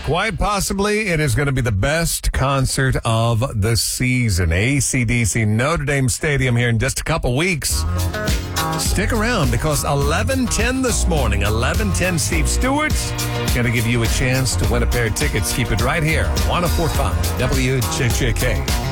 Quite possibly, it is going to be the best concert of the season. AC/DC Notre Dame Stadium here in just a couple weeks. Stick around because 11:10 this morning, 11:10 Steve Stewart's going to give you a chance to win a pair of tickets. Keep it right here, 104.5 WJJK.